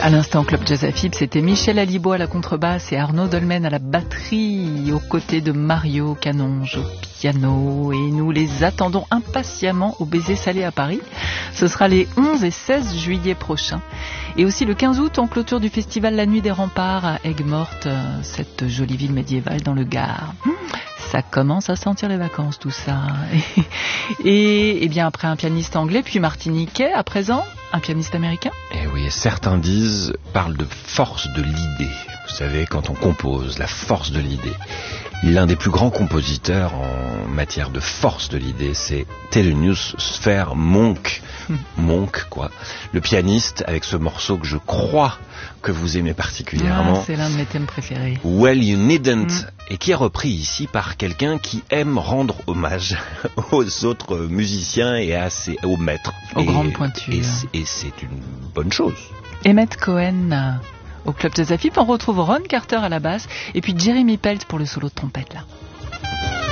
À l'instant, Club Jazz Afib, c'était Michel Alibo à la contrebasse et Arnaud Dolmen à la batterie, aux côtés de Mario Canonge au piano. Et nous les attendons impatiemment au Baiser Salé à Paris. Ce sera les 11 et 16 juillet prochains. Et aussi le 15 août, en clôture du festival La Nuit des Remparts à Aigues-Mortes, cette jolie ville médiévale dans le Gard. Ça commence à sentir les vacances, tout ça. Et bien après un pianiste anglais, puis martiniquais, à présent, un pianiste américain. Et oui, certains parlent de force de l'idée. Vous savez, quand on compose, la force de l'idée. L'un des plus grands compositeurs en matière de force de l'idée, c'est Thelonious Sphere Monk. Monk, quoi. Le pianiste, avec ce morceau que je crois que vous aimez particulièrement. C'est l'un de mes thèmes préférés. Well, You Needn't. Et qui est repris ici par quelqu'un qui aime rendre hommage aux autres musiciens et aux maîtres. Aux grandes pointures. Et c'est une bonne chose. Emmett Cohen au Club Jazz Afib. On retrouve Ron Carter à la basse et puis Jeremy Pelt pour le solo de trompette là.